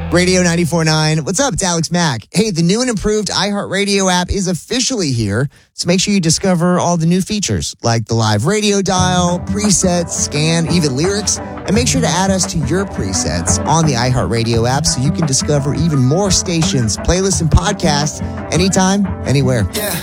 Radio 94.9. What's up? It's Alex Mack. Hey, the new and improved iHeartRadio app is officially here. So make sure you discover all the new features like the live radio dial, presets, scan, even lyrics. And make sure to add us to your presets on the iHeartRadio app so you can discover even more stations, playlists, and podcasts anytime, anywhere. Yeah.